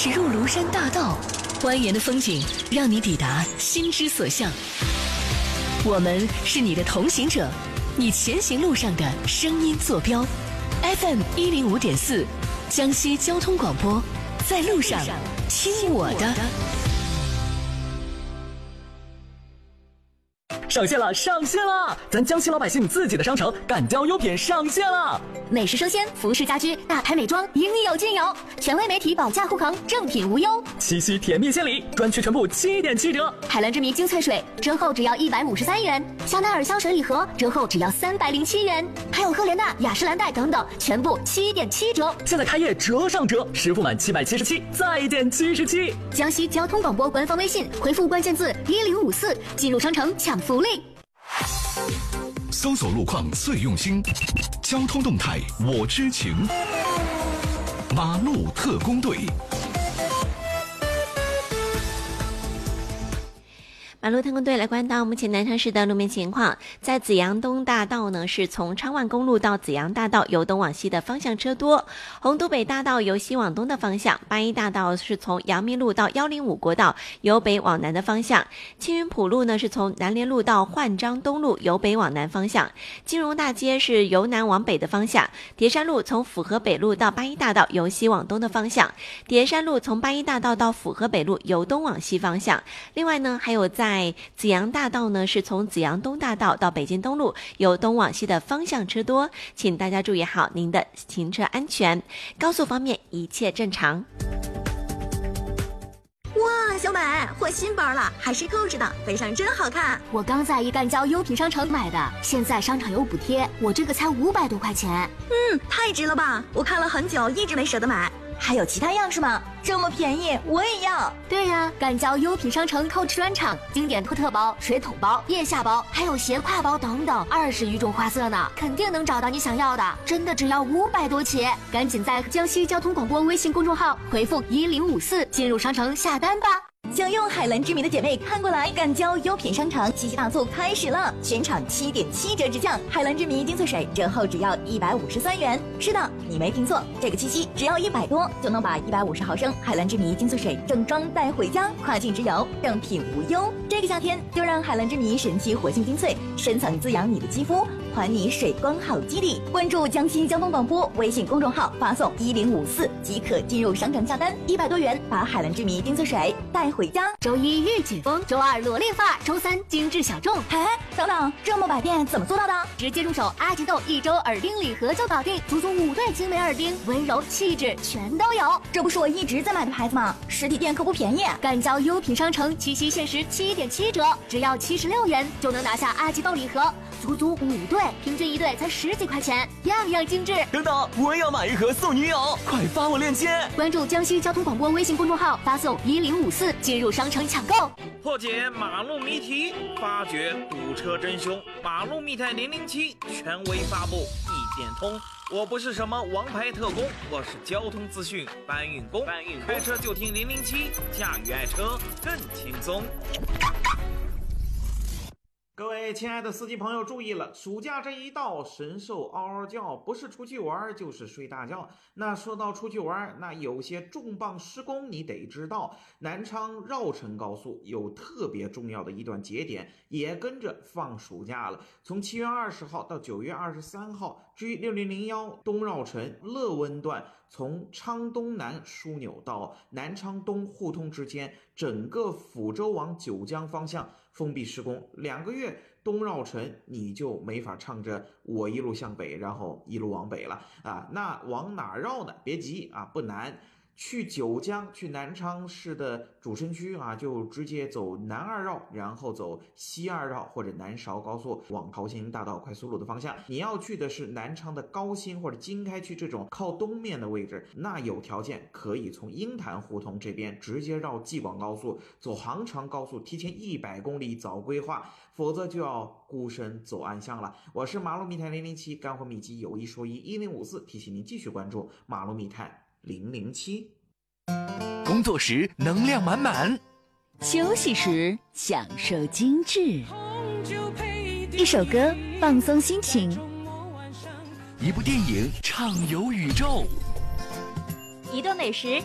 驶入庐山大道，蜿蜒的风景让你抵达心之所向。我们是你的同行者，你前行路上的声音坐标。FM 105.4，江西交通广播，在路上听我的。 上线了，上线了！咱江西老百姓自己的商城敢交优品上线了。 美食生鲜、服饰家居、大牌美妆，应有尽有。权威媒体保价护航，正品无忧。 七夕甜蜜献礼，专区全部7.7折。 海蓝之谜精粹水折后只要153元，香奈儿香水礼盒折后只要307元，还有赫莲娜、雅诗兰黛等等，全部7.7折。 现在开业折上折，实付满777再减77。 江西交通广播官方微信回复关键字1054，进入商城抢福利。 搜索路况最用心，交通动态我知情。马路特工队。 马路特工队来关到目前南昌市的路面情况，在紫阳东大道呢，是从昌万公路到紫阳大道由东往西的方向车多；洪都北大道由西往东的方向；八一大道是从阳明路到105国道由北往南的方向；青云埔路呢是从南联路到焕章东路由北往南方向；金融大街是由南往北的方向；叠山路从府河北路到八一大道由西往东的方向；叠山路从八一大道到府河北路由东往西方向。另外呢，还有在紫阳大道呢，是从紫阳东大道到北京东路由东往西的方向车多，请大家注意好您的行车安全。高速方面一切正常。 哇，小美，换新包了，还是购置的，背上真好看。 我刚在一干交优品商城买的，现在商场有补贴，我这个才500多块钱。 太值了吧！我看了很久，一直没舍得买。还有其他样式吗？这么便宜，我也要。 对呀，干交优品商城Coach专场，经典托特包、水桶包、腋下包，还有斜挎包等等，20余种花色呢，肯定能找到你想要的。真的只要500多起，赶紧在江西交通广播微信公众号回复1054进入商城下单吧。 想用海蓝之谜的姐妹看过来，干交优品商场七夕大促开始了，全场7.7折直降，海蓝之谜精粹水折后只要153元。是的，你没听错，这个七夕只要100多就能把150毫升海蓝之谜精粹水正装带回家，跨境直邮，正品无忧。这个夏天就让海蓝之谜神奇活性精粹深层滋养你的肌肤，还你水光好肌理。关注江西交通广播微信公众号，发送1054即可进入商城下单，100多元把海蓝之谜精粹水带回家。 周一御姐风，周二萝莉发，周三精致小众。 等等，这么百变怎么做到的？ 直接入手阿吉豆1周耳钉礼盒就搞定，足足5对精美耳钉，温柔气质全都有。 这不是我一直在买的牌子吗？实体店可不便宜。 干交优品商城七夕限时7.7折，只要76元就能拿下阿吉豆礼盒，足足5对，平均1对才10几块钱，样样精致。 等等，我也要买一盒送女友，快发我链接。 关注江西交通广播微信公众号，发送1054进入商城抢购。 破解马路谜题，发掘堵车真凶。马路密探007权威发布，一点通。我不是什么王牌特工，我是交通资讯搬运工。开车就听007，驾驭爱车更轻松。各位亲爱的司机朋友注意了，暑假这一到，神兽嗷嗷叫，不是出去玩就是睡大觉。那说到出去玩，那有些重磅施工你得知道。南昌绕城高速有特别重要的一段节点，也跟着放暑假了。从7月20号到9月23号，至于6001东绕城乐温段，从昌东南枢纽到南昌东互通之间，整个抚州往九江方向封闭施工2个月，东绕城你就没法唱着我一路向北，然后一路往北了啊。那往哪绕呢？别急啊，不难。去九江，去南昌市的主城区啊，就直接走南2绕，然后走西2绕或者南韶高速往桃兴大道快速路的方向。你要去的是南昌的高新或者经开区这种靠东面的位置，那有条件可以从鹰潭胡同这边直接绕济广高速，走杭长高速，提前100公里早规划，否则就要孤身走暗巷了。我是马路密探007，干货秘籍有一说一，1054提醒您继续关注马路密探007。 工作时能量满满， 休息时享受精致， 一首歌放松心情， 一部电影畅游宇宙， 一顿美食